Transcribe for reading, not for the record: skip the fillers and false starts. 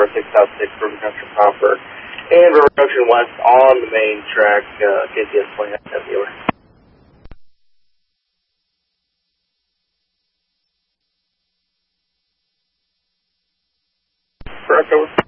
6 South 6, River Junction proper, and River Junction West on the main track, KTS playing at that dealer. Correct, over.